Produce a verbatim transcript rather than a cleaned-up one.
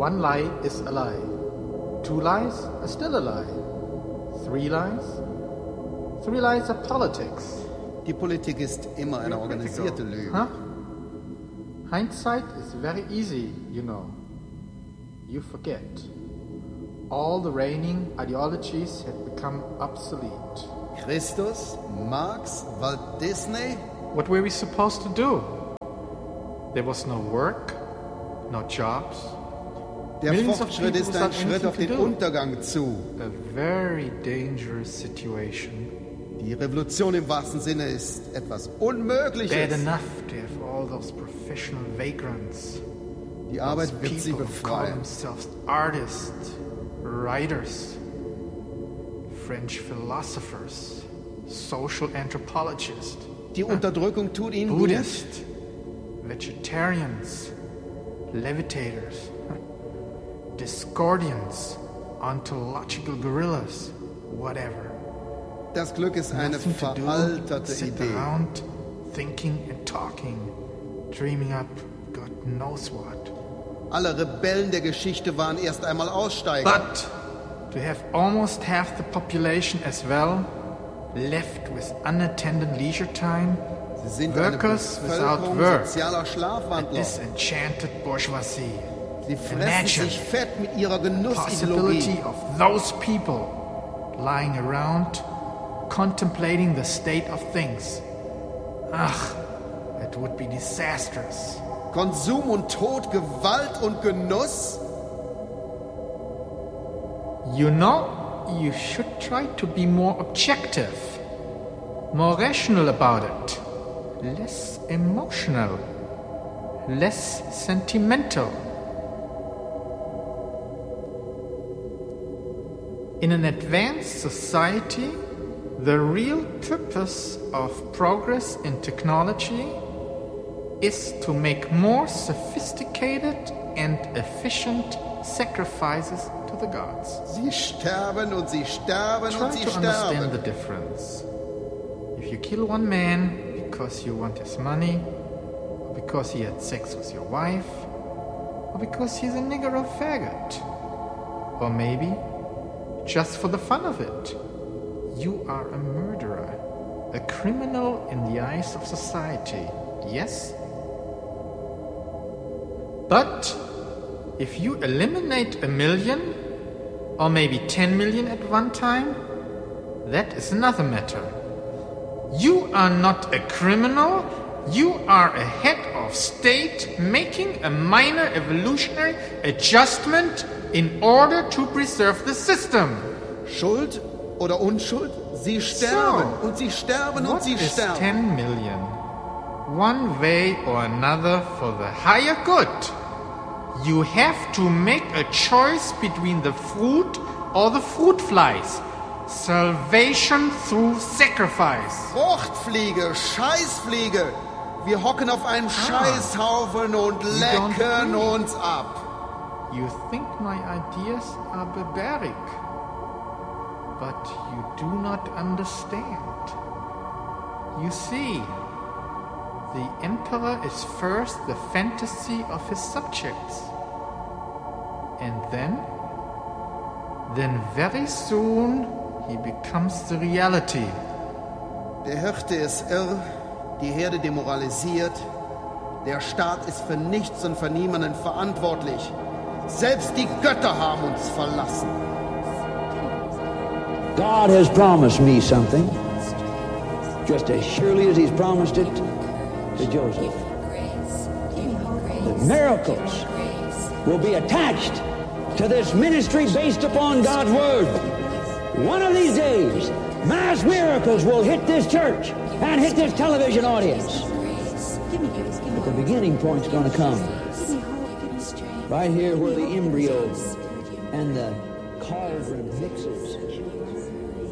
One lie is a lie. Two lies are still a lie. Three lies? Three lies are politics. Die Politik ist immer eine organisierte Lüge. Huh? Hindsight is very easy, you know. You forget. All the reigning ideologies had become obsolete. Christus, Marx, Walt Disney. What were we supposed to do? There was no work, no jobs. Der Fortschritt ist ein Schritt auf den Untergang zu. A very dangerous situation. Die Revolution im wahrsten Sinne ist etwas Unmögliches. Bad enough to have all those professional vagrants. Die Arbeit wird sie befreien. Themselves artists, writers, French philosophers, social anthropologists. Die Unterdrückung tut ihnen Buddhists, vegetarians, levitators, Discordians, ontological gorillas, whatever. Das Glück ist eine Nothing to do, veraltete sit Idee. around, thinking and talking, dreaming up God knows what. Alle Rebellen der Geschichte waren erst einmal Aussteiger. But to have almost half the population as well left with unattended leisure time, Sie sind workers eine without Bevölkerung work, sozialer a Schlafwandler. disenchanted bourgeoisie. Sie fressen Imagine sich fett mit ihrer possibility Genussideologie. of those people lying around contemplating the state of things. Ach, it would be disastrous. Konsum und Tod, Gewalt und Genuss. You know, you should try to be more objective, more rational about it, less emotional, less sentimental. In an advanced society, the real purpose of progress in technology is to make more sophisticated and efficient sacrifices to the gods. Sie sterben und sie sterben Try und sie to understand sterben. the difference. If you kill one man because you want his money, or because he had sex with your wife, or because he's a nigger or faggot, or maybe just for the fun of it, you are a murderer, a criminal in the eyes of society, yes? But if you eliminate a million, or maybe ten million at one time, that is another matter. You are not a criminal, you are a head of state making a minor evolutionary adjustment in order to preserve the system. Schuld oder Unschuld? Sie sterben So, und sie sterben und What sie is sterben. ten million? One way or another for the higher good. You have to make a choice between the fruit or the fruit flies. Salvation through sacrifice. Fruchtfliege, Scheißfliege. Wir hocken auf einem Scheißhaufen und don't lecken agree. uns ab. You think my ideas are barbaric, but you do not understand. You see, the emperor is first the fantasy of his subjects. And then, then very soon he becomes the reality. Der Hirte ist irr, die Herde demoralisiert. Der Staat ist für nichts und für niemanden verantwortlich. Selbst die Götter haben uns verlassen. God has promised me something, just as surely as he's promised it to Joseph. The miracles will be attached to this ministry based upon God's word. One of these days, mass miracles will hit this church and hit this television audience. But the beginning point's going to come right here where the embryo and the cauldron mixes.